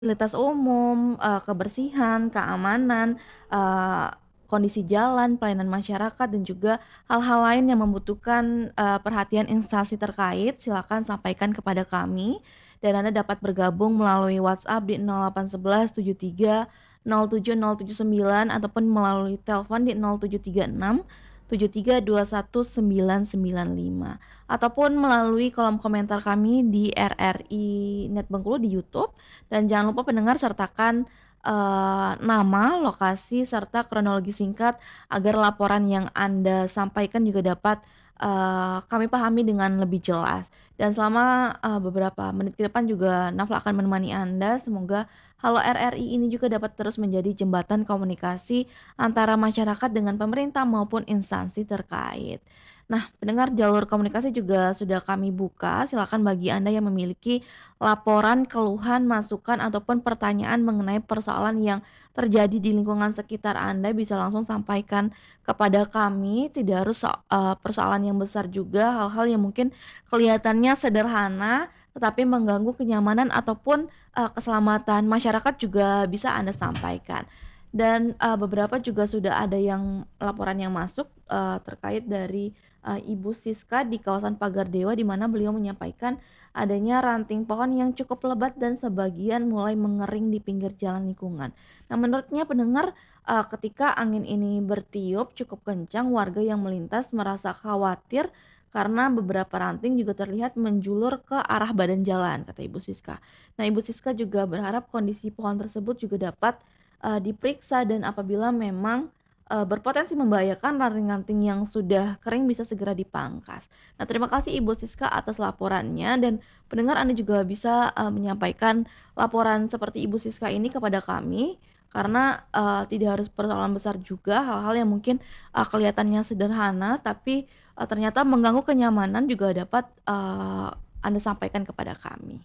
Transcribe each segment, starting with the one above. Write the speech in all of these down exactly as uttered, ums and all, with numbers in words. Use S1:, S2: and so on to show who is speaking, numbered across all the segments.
S1: Fasilitas umum, eee, kebersihan, keamanan, eee, kondisi jalan, pelayanan masyarakat, dan juga hal-hal lain yang membutuhkan, eee, perhatian instansi terkait, silakan sampaikan kepada kami, dan Anda dapat bergabung melalui WhatsApp di nol delapan sebelas tujuh tiga nol tujuh nol tujuh sembilan ataupun melalui telepon di nol tujuh tiga enam tujuh tiga dua satu sembilan sembilan lima ataupun melalui kolom komentar kami di R R I Net Bengkulu di YouTube. Dan jangan lupa pendengar sertakan, eee, nama, lokasi, serta kronologi singkat agar laporan yang Anda sampaikan juga dapat, eee, kami pahami dengan lebih jelas. Dan selama, eee, beberapa menit ke depan juga Nafla akan menemani Anda, semoga Halo R R I ini juga dapat terus menjadi jembatan komunikasi antara masyarakat dengan pemerintah maupun instansi terkait. Nah, pendengar, jalur komunikasi juga sudah kami buka, silakan bagi Anda yang memiliki laporan, keluhan, masukan, ataupun pertanyaan mengenai persoalan yang terjadi di lingkungan sekitar Anda bisa langsung sampaikan kepada kami, tidak harus so eee, persoalan yang besar juga, hal-hal yang mungkin kelihatannya sederhana tetapi mengganggu kenyamanan ataupun, eee, keselamatan masyarakat juga bisa Anda sampaikan. Dan, eee, beberapa juga sudah ada yang laporan yang masuk, eee, terkait dari, eee, Ibu Siska di kawasan Pagardewa, di mana beliau menyampaikan adanya ranting pohon yang cukup lebat dan sebagian mulai mengering di pinggir jalan lingkungan. Nah, menurutnya pendengar, eee, ketika angin ini bertiup cukup kencang, warga yang melintas merasa khawatir karena beberapa ranting juga terlihat menjulur ke arah badan jalan, kata Ibu Siska. Nah, Ibu Siska juga berharap kondisi pohon tersebut juga dapat, eee, diperiksa dan apabila memang, eee, berpotensi membahayakan, ranting-ranting yang sudah kering bisa segera dipangkas. Nah, terima kasih Ibu Siska atas laporannya, dan pendengar Anda juga bisa, eee, menyampaikan laporan seperti Ibu Siska ini kepada kami karena, eee, tidak harus persoalan besar juga, hal-hal yang mungkin, eee, kelihatannya sederhana tapi, eee, ternyata mengganggu kenyamanan juga dapat, eee, Anda sampaikan kepada kami.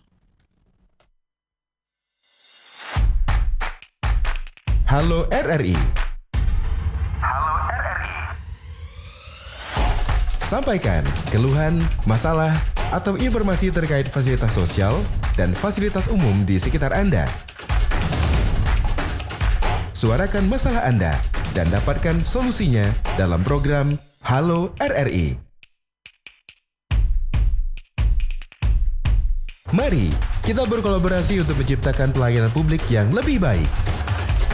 S2: Halo R R I. Sampaikan keluhan, masalah, atau informasi terkait fasilitas sosial dan fasilitas umum di sekitar Anda. Suarakan masalah Anda dan dapatkan solusinya dalam program Halo R R I. Mari kita berkolaborasi untuk menciptakan pelayanan publik yang lebih baik.